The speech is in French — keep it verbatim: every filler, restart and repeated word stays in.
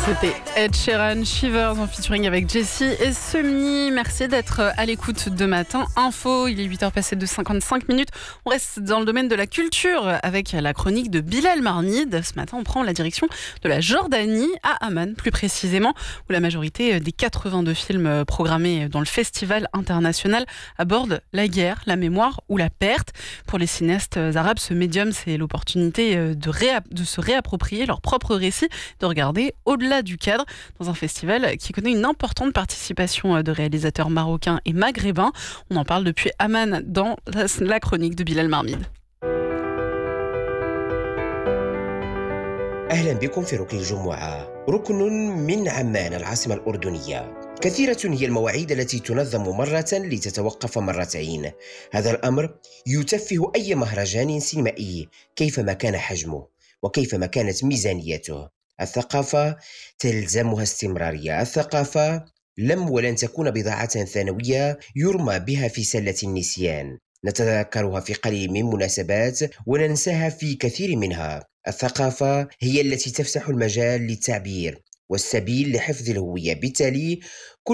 C'était Ed Sheeran, Shivers en featuring avec Jessie et Semi. Merci d'être à l'écoute de Matin Info. Il est huit heures passées de cinquante-cinq minutes. On reste dans le domaine de la culture avec la chronique de Bilal Marmid. Ce matin, on prend la direction de la Jordanie, à Amman plus précisément, où la majorité des quatre-vingt-deux films programmés dans le festival international abordent la guerre, la mémoire ou la perte. Pour les cinéastes arabes, ce médium, c'est l'opportunité de, réa- de se réapproprier leur propre récit, de regarder au-delà du cadre, dans un festival qui connaît une importante participation de réalisateurs marocains et maghrébins. On en parle depuis Amman dans la chronique de Bilal Marmid. أهلا بكم في ركن الجمعة، ركن من عمان العاصمة الأردنية. كثيرة هي المواعيد التي تنظم مرة لتتوقف مرتين. هذا الأمر يتفه أي مهرجان سينمائي كيفما كان حجمه وكيفما كانت ميزانيته. الثقافة تلزمها استمرارية. الثقافة لم ولن تكون بضاعة ثانوية يرمى بها في سلة النسيان. نتذكرها في قليل من مناسبات وننساها في كثير منها. الثقافة هي التي تفتح المجال للتعبير والسبيل لحفظ الهوية. بالتالي